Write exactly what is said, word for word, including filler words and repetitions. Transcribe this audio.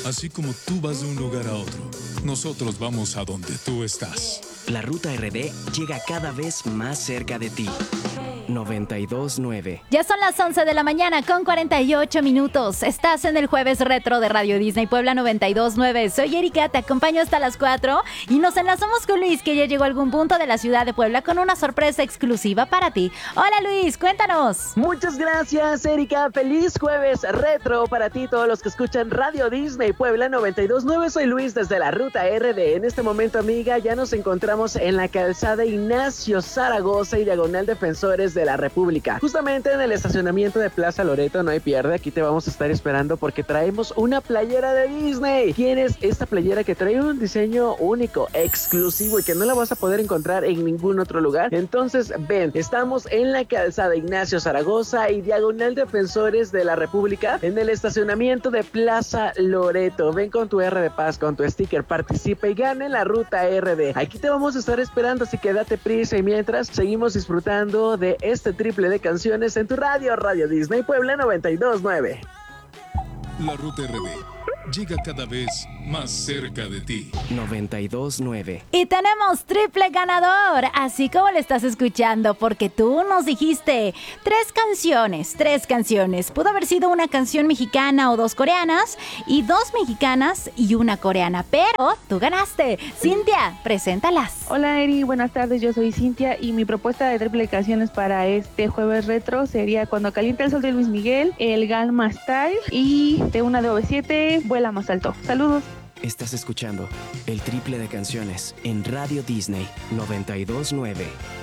Así como tú vas de un lugar a otro, nosotros vamos a donde tú estás. La Ruta R D llega cada vez más cerca de ti. noventa y dos nueve. Ya son las once de la mañana con cuarenta y ocho minutos. Estás en el Jueves Retro de Radio Disney Puebla noventa y dos nueve. Soy Erika, te acompaño hasta las cuatro y nos enlazamos con Luis, que ya llegó a algún punto de la ciudad de Puebla con una sorpresa exclusiva para ti. Hola Luis, cuéntanos. Muchas gracias, Erika. Feliz Jueves Retro para ti, todos los que escuchan Radio Disney Puebla noventa y dos nueve. Soy Luis desde la Ruta R D. En este momento, amiga, ya nos encontramos en la calzada Ignacio Zaragoza y diagonal Defensores de la República. Justamente en el estacionamiento de Plaza Loreto, no hay pierde. Aquí te vamos a estar esperando porque traemos una playera de Disney. ¿Quieres esta playera que trae un diseño único, exclusivo y que no la vas a poder encontrar en ningún otro lugar? Entonces ven, estamos en la calzada Ignacio Zaragoza y diagonal Defensores de la República en el estacionamiento de Plaza Loreto. Ven con tu R de Paz, con tu sticker, participa y gana en la Ruta R D. Aquí te vamos a estar esperando, así que date prisa y mientras seguimos disfrutando de este triple de canciones en tu radio, Radio Disney Puebla noventa y dos nueve. La Ruta R D llega cada vez más cerca de ti. noventa y dos nueve. Y tenemos triple ganador, así como lo estás escuchando, porque tú nos dijiste tres canciones, tres canciones. Pudo haber sido una canción mexicana o dos coreanas, y dos mexicanas y una coreana, pero tú ganaste. Cintia, preséntalas. Hola Eri, buenas tardes, yo soy Cintia y mi propuesta de triple canciones para este Jueves Retro sería Cuando calienta el sol de Luis Miguel, El Galma Style y de una de O V siete, Vuela más alto. Saludos. Estás escuchando el triple de canciones en Radio Disney noventa y dos nueve.